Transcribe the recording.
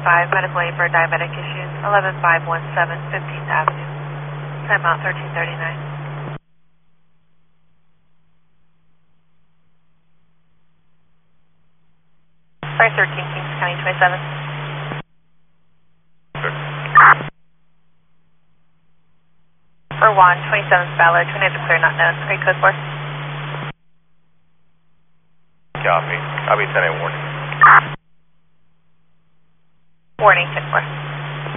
medical aid for diabetic issues, 11517 15th Avenue. Timeout 1339. Sorry, 13 Kings County 27. For Juan, 27th Ballard, we need to clear not known. Great code 4. Copy. Copy 10-8 warning. Warning 10-4.